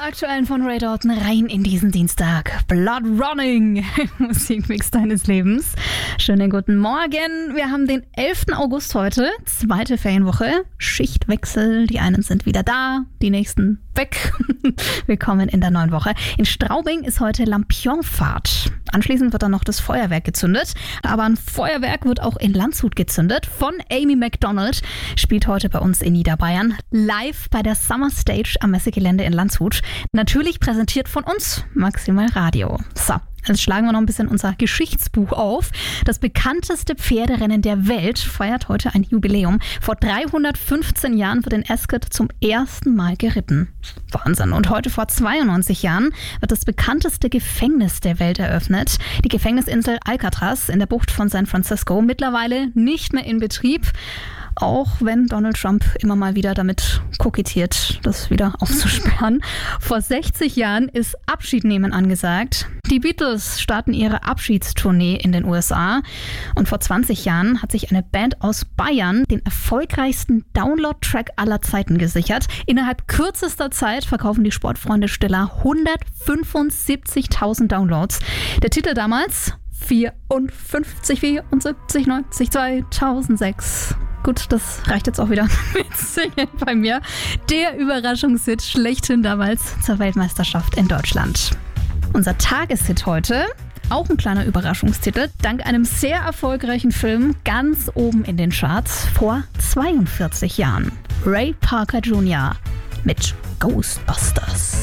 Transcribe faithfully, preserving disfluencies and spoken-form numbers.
Aktuellen von Ray Dalton rein in diesen Dienstag. Blood Running, Musikmix deines Lebens. Schönen guten Morgen. Wir haben den elften August heute, zweite Ferienwoche. Schichtwechsel, die einen sind wieder da, die nächsten weg. Willkommen in der neuen Woche. In Straubing ist heute Lampionfahrt. Anschließend wird dann noch das Feuerwerk gezündet. Aber ein Feuerwerk wird auch in Landshut gezündet. Von Amy Macdonald spielt heute bei uns in Niederbayern. Live bei der Summer Stage am Messegelände in Landshut. Natürlich präsentiert von uns Maximal Radio. So. Jetzt schlagen wir noch ein bisschen unser Geschichtsbuch auf. Das bekannteste Pferderennen der Welt feiert heute ein Jubiläum. Vor dreihundertfünfzehn Jahren wird in Ascot zum ersten Mal geritten. Wahnsinn. Und heute vor zweiundneunzig Jahren wird das bekannteste Gefängnis der Welt eröffnet. Die Gefängnisinsel Alcatraz in der Bucht von San Francisco. Mittlerweile nicht mehr in Betrieb. Auch wenn Donald Trump immer mal wieder damit kokettiert, das wieder aufzusperren. Vor sechzig Jahren ist Abschiednehmen angesagt. Die Beatles starten ihre Abschiedstournee in den U S A. Und vor zwanzig Jahren hat sich eine Band aus Bayern den erfolgreichsten Download-Track aller Zeiten gesichert. Innerhalb kürzester Zeit verkaufen die Sportfreunde Stiller hundertfünfundsiebzigtausend Downloads. Der Titel damals vierundfünfzig, vierundsiebzig, neunzig, zweitausendsechs. Gut, das reicht jetzt auch wieder mit Singen bei mir. Der Überraschungshit schlechthin damals zur Weltmeisterschaft in Deutschland. Unser Tageshit heute, auch ein kleiner Überraschungstitel, dank einem sehr erfolgreichen Film ganz oben in den Charts vor zweiundvierzig Jahren. Ray Parker Junior mit Ghostbusters.